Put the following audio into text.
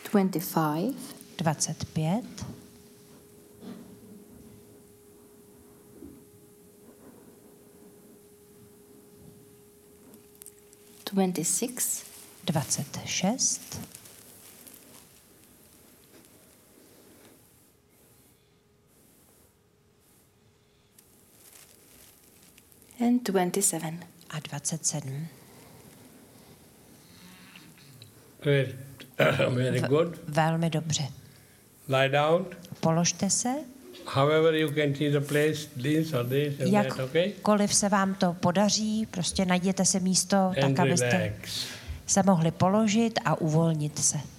25. 25. 26. 26. 27. A 27. Very good. Velmi dobře. Lie down. Položte se. However you can see the place, this or this and that, okay? Jakkoliv se vám to podaří, prostě najděte si místo, And tak abyste relax. se mohli položit a uvolnit se.